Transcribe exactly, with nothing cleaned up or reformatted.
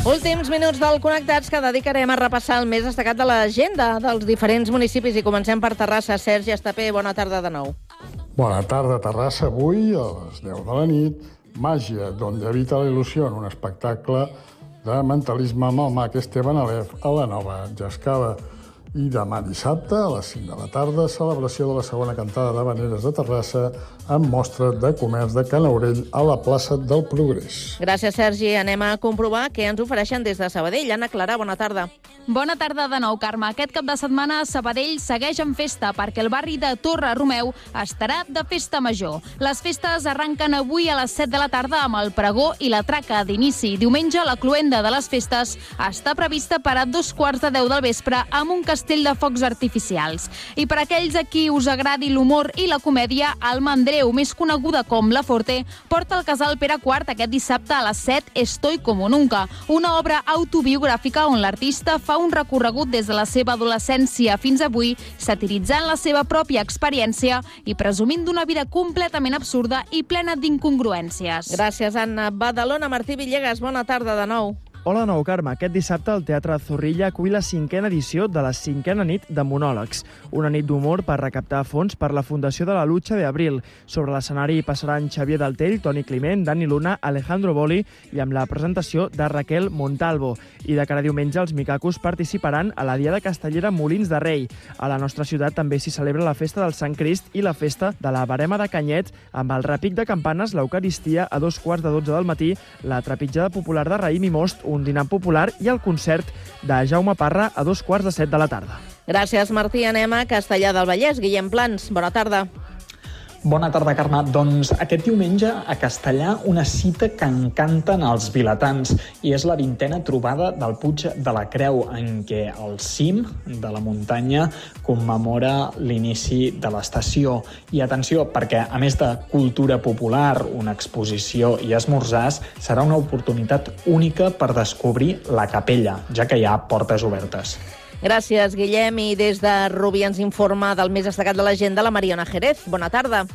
Últims minuts del Connectats que dedicarem a repassar el més destacat de l'agenda dels diferents municipis i comencem per Terrassa. Sergi Estapé, bona tarda de nou. Bona tarda, Terrassa. Avui, a les deu de la nit, Màgia, d'on habita la il·lusió, en un espectacle de mentalisme amb el mag Esteban Alef a la Nova Jascada. I demà dissabte, a les cinc de la tarda, celebració de la segona cantada d'Havaneres de Terrassa amb mostra de comerç de Canaurell a la plaça del Progrés. Gràcies, Sergi. Anem a comprovar què ens ofereixen des de Sabadell. Anna Clara, bona tarda. Bona tarda de nou, Carme. Aquest cap de setmana Sabadell segueix en festa perquè el barri de Torre Romeu estarà de festa major. Les festes arrenquen avui a les set de la tarda amb el pregó i la traca d'inici. Diumenge la cloenda de les festes està prevista per a dos quarts de deu del vespre amb un castell de focs artificials. I per aquells a qui us agradi l'humor i la comèdia, el Mandreu, més coneguda com La Forte, porta el casal Pere quart aquest dissabte a les set Estoy como nunca, una obra autobiogràfica on l'artista fa un recorregut des de la seva adolescència fins avui, satiritzant la seva pròpia experiència i presumint d'una vida completament absurda i plena d'incongruències. Gràcies, Anna. Badalona, Martí Villegas, bona tarda de nou. Hola de nou, Carme. Aquest dissabte el Teatre Zorrilla acull la cinquena edició de la cinquena nit de monòlegs, una nit d'humor per recaptar fons per la Fundació de la Lucha de Abril. Sobre l'escenari passaran Xavier Daltell, Toni Climent, Dani Luna, Alejandro Boli i amb la presentació de Raquel Montalvo. I de cara a diumenge els micacos participaran a la Diada Castellera Molins de Rei. A la nostra ciutat també s'hi celebra la Festa del Sant Crist i la Festa de la Verema de Canyet amb el repic de campanes, l'Eucaristia a dos quarts de dotze del matí, la trepitjada popular de raïm i most, un dinar popular i el concert de Jaume Parra a dos quarts de set de la tarda. Gràcies, Martí. Anem a Castellar del Vallès. Guillem Plans, bona tarda. Bona tarda, Carme. Doncs aquest diumenge a Castellar una cita que encanten els vilatans i és la vintena trobada del Puig de la Creu, en què el cim de la muntanya commemora l'inici de l'estació. I atenció, perquè a més de cultura popular, una exposició i esmorzars, serà una oportunitat única per descobrir la capella, ja que hi ha portes obertes. Gràcies, Guillem. I des de Rubí ens informa del més destacat de l'agenda la Mariona Jerez. Bona tarda.